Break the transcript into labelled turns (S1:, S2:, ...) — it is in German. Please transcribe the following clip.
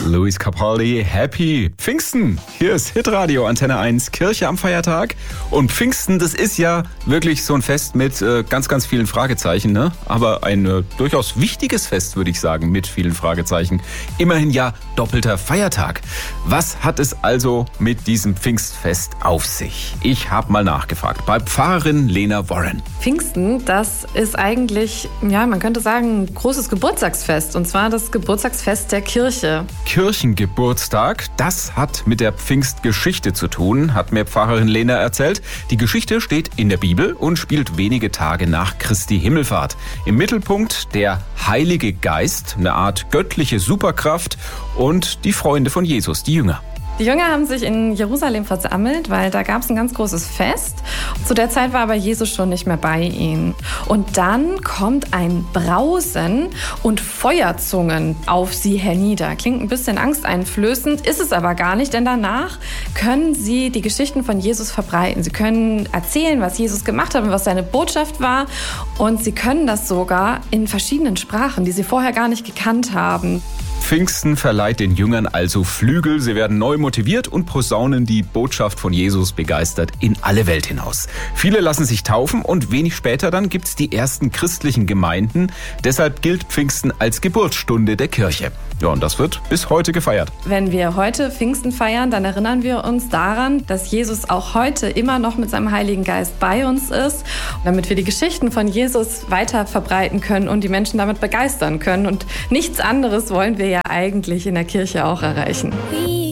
S1: Luis Capaldi, Happy Pfingsten. Hier ist Hitradio Antenne 1, Kirche am Feiertag. Und Pfingsten, das ist ja wirklich so ein Fest mit ganz, ganz vielen Fragezeichen, ne? Aber ein durchaus wichtiges Fest, würde ich sagen, mit vielen Fragezeichen. Immerhin ja doppelter Feiertag. Was hat es also mit diesem Pfingstfest auf sich? Ich habe mal nachgefragt bei Pfarrerin Lena Warren.
S2: Pfingsten, das ist eigentlich, ja, man könnte sagen, ein großes Geburtstagsfest. Und zwar das Geburtstagsfest der Kirche.
S1: Kirchengeburtstag, das hat mit der Pfingstgeschichte zu tun, hat mir Pfarrerin Lena erzählt. Die Geschichte steht in der Bibel und spielt wenige Tage nach Christi Himmelfahrt. Im Mittelpunkt der Heilige Geist, eine Art göttliche Superkraft und die Freunde von Jesus, die Jünger.
S2: Die Jünger haben sich in Jerusalem versammelt, weil da gab es ein ganz großes Fest. Zu der Zeit war aber Jesus schon nicht mehr bei ihnen. Und dann kommt ein Brausen und Feuerzungen auf sie hernieder. Klingt ein bisschen angsteinflößend, ist es aber gar nicht, denn danach können sie die Geschichten von Jesus verbreiten. Sie können erzählen, was Jesus gemacht hat und was seine Botschaft war. Und sie können das sogar in verschiedenen Sprachen, die sie vorher gar nicht gekannt haben.
S1: Pfingsten verleiht den Jüngern also Flügel. Sie werden neu motiviert und posaunen die Botschaft von Jesus begeistert in alle Welt hinaus. Viele lassen sich taufen und wenig später dann gibt's die ersten christlichen Gemeinden. Deshalb gilt Pfingsten als Geburtsstunde der Kirche. Ja, und das wird bis heute gefeiert.
S2: Wenn wir heute Pfingsten feiern, dann erinnern wir uns daran, dass Jesus auch heute immer noch mit seinem Heiligen Geist bei uns ist, damit wir die Geschichten von Jesus weiter verbreiten können und die Menschen damit begeistern können. Und nichts anderes wollen wir ja eigentlich in der Kirche auch erreichen.